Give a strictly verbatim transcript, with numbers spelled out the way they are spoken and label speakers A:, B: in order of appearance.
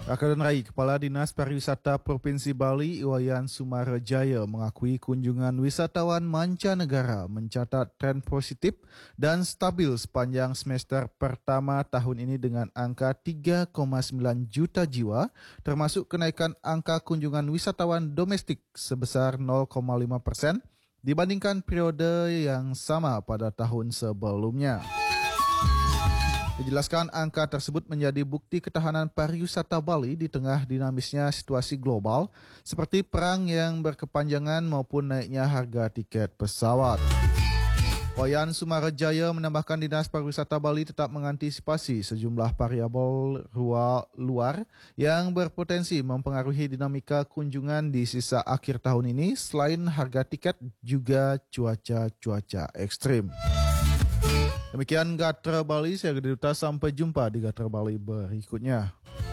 A: Akan Rai, Kepala Dinas Pariwisata Provinsi Bali Iwayan Sumarajaya mengakui kunjungan wisatawan mancanegara mencatat tren positif dan stabil sepanjang semester pertama tahun ini dengan angka tiga koma sembilan juta jiwa, termasuk kenaikan angka kunjungan wisatawan domestik sebesar nol koma lima persen dibandingkan periode yang sama pada tahun sebelumnya. Dijelaskan angka tersebut menjadi bukti ketahanan pariwisata Bali di tengah dinamisnya situasi global seperti perang yang berkepanjangan maupun naiknya harga tiket pesawat. Wayan Sumarajaya menambahkan Dinas Pariwisata Bali tetap mengantisipasi sejumlah variabel luar yang berpotensi mempengaruhi dinamika kunjungan di sisa akhir tahun ini selain harga tiket juga cuaca-cuaca ekstrim. Demikian Gatra Bali, saya Gede Duta, sampai jumpa di Gatra Bali berikutnya.